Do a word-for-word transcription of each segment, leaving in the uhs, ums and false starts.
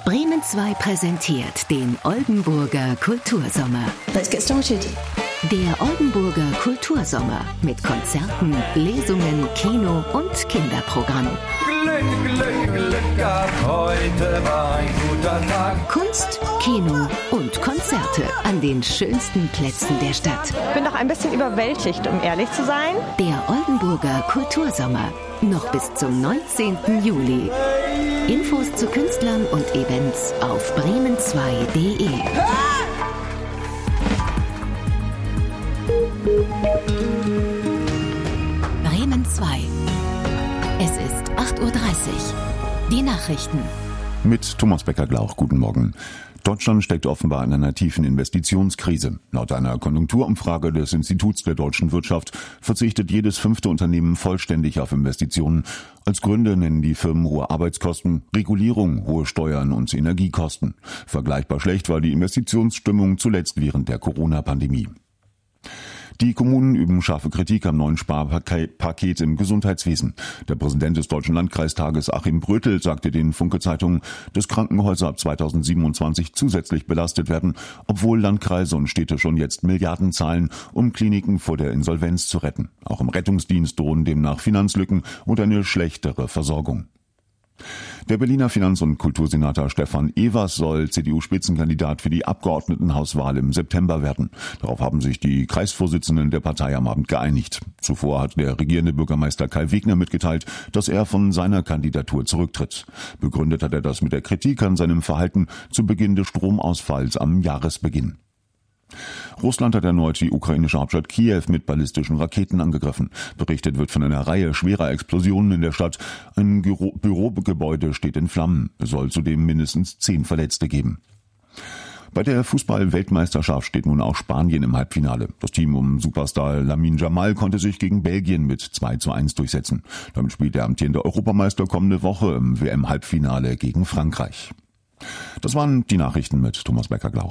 Bremen zwei präsentiert den Oldenburger Kultursommer. Let's get started. Der Oldenburger Kultursommer mit Konzerten, Lesungen, Kino und Kinderprogramm. Glück, Glück, Glück gehabt, heute war ein guter Tag. Kunst, Kino und Konzerte an den schönsten Plätzen der Stadt. Ich bin noch ein bisschen überwältigt, um ehrlich zu sein. Der Oldenburger Kultursommer. Noch bis zum neunzehnten Juli. Infos zu Künstlern und Events auf bremen zwei punkt de. Bremen zwei. Es ist acht Uhr dreißig. Die Nachrichten. Mit Thomas Becker-Glauch. Guten Morgen. Deutschland steckt offenbar in einer tiefen Investitionskrise. Laut einer Konjunkturumfrage des Instituts der deutschen Wirtschaft verzichtet jedes fünfte Unternehmen vollständig auf Investitionen. Als Gründe nennen die Firmen hohe Arbeitskosten, Regulierung, hohe Steuern und Energiekosten. Vergleichbar schlecht war die Investitionsstimmung zuletzt während der Corona-Pandemie. Die Kommunen üben scharfe Kritik am neuen Sparpaket im Gesundheitswesen. Der Präsident des Deutschen Landkreistages Achim Brötel sagte den Funke-Zeitungen, dass Krankenhäuser ab zweitausendsiebenundzwanzig zusätzlich belastet werden, obwohl Landkreise und Städte schon jetzt Milliarden zahlen, um Kliniken vor der Insolvenz zu retten. Auch im Rettungsdienst drohen demnach Finanzlücken und eine schlechtere Versorgung. Der Berliner Finanz- und Kultursenator Stefan Evers soll C D U-Spitzenkandidat für die Abgeordnetenhauswahl im September werden. Darauf haben sich die Kreisvorsitzenden der Partei am Abend geeinigt. Zuvor hat der regierende Bürgermeister Kai Wegner mitgeteilt, dass er von seiner Kandidatur zurücktritt. Begründet hat er das mit der Kritik an seinem Verhalten zu Beginn des Stromausfalls am Jahresbeginn. Russland hat erneut die ukrainische Hauptstadt Kiew mit ballistischen Raketen angegriffen. Berichtet wird von einer Reihe schwerer Explosionen in der Stadt. Ein Büro- Bürogebäude steht in Flammen. Es soll zudem mindestens zehn Verletzte geben. Bei der Fußball-Weltmeisterschaft steht nun auch Spanien im Halbfinale. Das Team um Superstar Lamine Yamal konnte sich gegen Belgien mit zwei zu eins durchsetzen. Damit spielt der amtierende Europameister kommende Woche im W M-Halbfinale gegen Frankreich. Das waren die Nachrichten mit Thomas Becker-Glauch.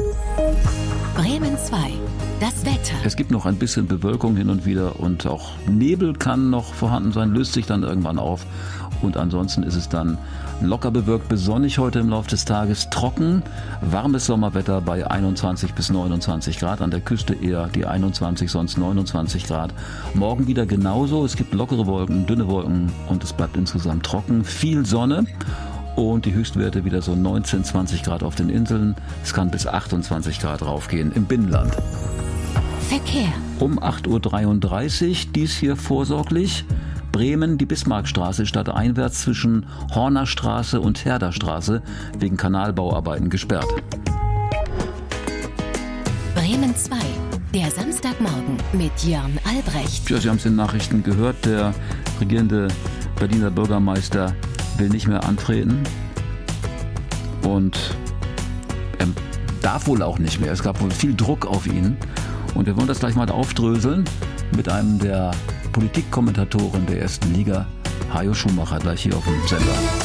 Bremen zwei. Das Wetter. Es gibt noch ein bisschen Bewölkung hin und wieder und auch Nebel kann noch vorhanden sein, löst sich dann irgendwann auf. Und ansonsten ist es dann locker bewölkt bis sonnig heute im Laufe des Tages, trocken, warmes Sommerwetter bei einundzwanzig bis neunundzwanzig Grad, an der Küste eher die einundzwanzig, sonst neunundzwanzig Grad. Morgen wieder genauso, es gibt lockere Wolken, dünne Wolken und es bleibt insgesamt trocken, viel Sonne. Und die Höchstwerte wieder so neunzehn, zwanzig Grad auf den Inseln. Es kann bis achtundzwanzig Grad raufgehen im Binnenland. Verkehr. Um acht Uhr dreiunddreißig, dies hier vorsorglich. Bremen, die Bismarckstraße stadteinwärts zwischen Hornerstraße und Herderstraße wegen Kanalbauarbeiten gesperrt. Bremen zwei. Der Samstagmorgen mit Jörn Albrecht. Ja, Sie haben es in den Nachrichten gehört, der regierende Berliner Bürgermeister will nicht mehr antreten und er darf wohl auch nicht mehr. Es gab wohl viel Druck auf ihn und wir wollen das gleich mal aufdröseln mit einem der Politikkommentatoren der ersten Liga, Hajo Schumacher, gleich hier auf dem Sender.